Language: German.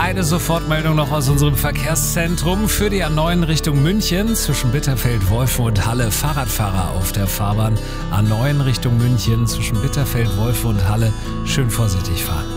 eine Sofortmeldung noch aus unserem Verkehrszentrum. Für die A9 Richtung München zwischen Bitterfeld, Wolfen und Halle Fahrradfahrer auf der Fahrbahn. A9 Richtung München zwischen Bitterfeld, Wolfen und Halle schön vorsichtig fahren.